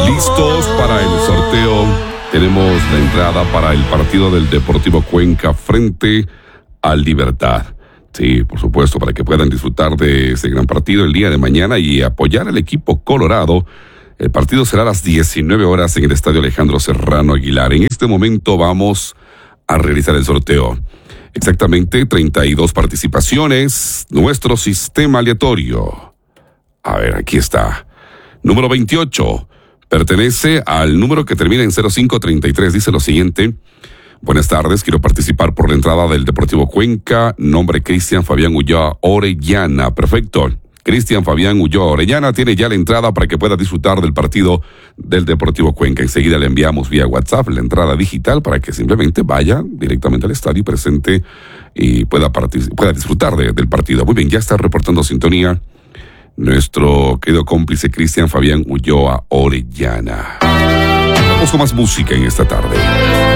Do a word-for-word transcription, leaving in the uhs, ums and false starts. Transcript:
Listos para el sorteo. Tenemos la entrada para el partido del Deportivo Cuenca frente al Libertad. Sí, por supuesto, para que puedan disfrutar de ese gran partido el día de mañana y apoyar al equipo colorado. El partido será a las diecinueve horas en el Estadio Alejandro Serrano Aguilar. En este momento vamos a realizar el sorteo. Exactamente treinta y dos participaciones. Nuestro sistema aleatorio. A ver, aquí está. Número veintiocho. Pertenece al número que termina en cero cinco treinta y tres. Dice lo siguiente. Buenas tardes, quiero participar por la entrada del Deportivo Cuenca. Nombre Cristian Fabián Ulloa Orellana. Perfecto. Cristian Fabián Ulloa Orellana tiene ya la entrada para que pueda disfrutar del partido del Deportivo Cuenca. Enseguida le enviamos vía WhatsApp la entrada digital para que simplemente vaya directamente al estadio y presente y pueda, partic- pueda disfrutar de, del partido. Muy bien, ya está reportando sintonía nuestro querido cómplice Cristian Fabián Ulloa Orellana. Vamos con más música en esta tarde.